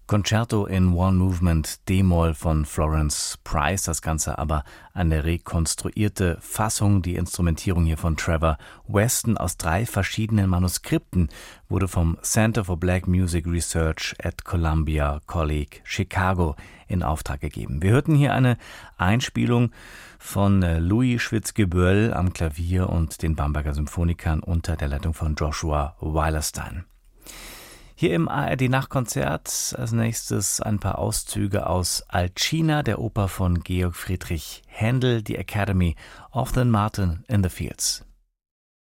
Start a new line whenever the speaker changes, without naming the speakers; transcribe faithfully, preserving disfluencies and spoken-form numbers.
Concerto in One Movement D-Moll von Florence Price, das Ganze aber eine rekonstruierte Fassung. Die Instrumentierung hier von Trevor Weston aus drei verschiedenen Manuskripten wurde vom Center for Black Music Research at Columbia College Chicago in Auftrag gegeben. Wir hörten hier eine Einspielung von Louis Schwitzgeböll am Klavier und den Bamberger Symphonikern unter der Leitung von Joshua Weilerstein. Hier im A R D-Nachtkonzert als nächstes ein paar Auszüge aus Alcina, der Oper von Georg Friedrich Händel, die Academy of the Martin in the Fields.